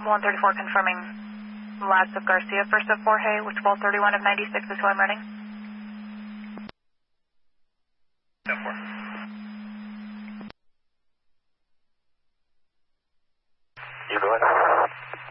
134 confirming last of Garcia, first of Jorge, with 1231 of 96 is who I'm running. 10-4. You go ahead.